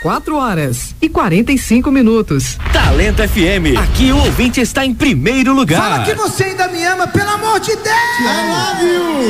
4h45. Talento FM, aqui o ouvinte está em primeiro lugar. Fala que você ainda me ama, pelo amor de Deus! I love you!